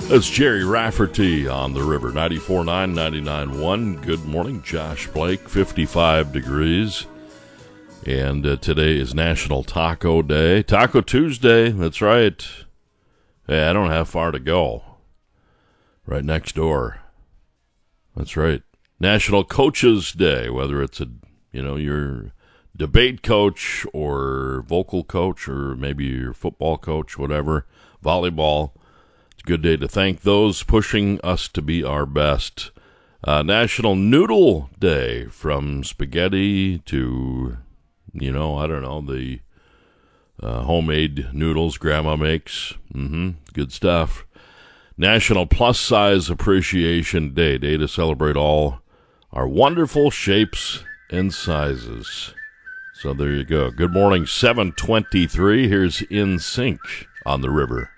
It's Jerry Rafferty on the river, 94.9, 99.1. Good morning, Josh Blake, 55 degrees. And today is National Taco Day. Taco Tuesday, that's right. Hey, I don't have far to go. Right next door. That's right. National Coaches Day, whether it's your debate coach or vocal coach or maybe your football coach, whatever, volleyball. Good day to thank those pushing us to be our best. National Noodle Day, from spaghetti to, the homemade noodles grandma makes. Good stuff. National Plus Size Appreciation Day, day to celebrate all our wonderful shapes and sizes. So there you go. Good morning, 7:23. Here's In Sync on the river.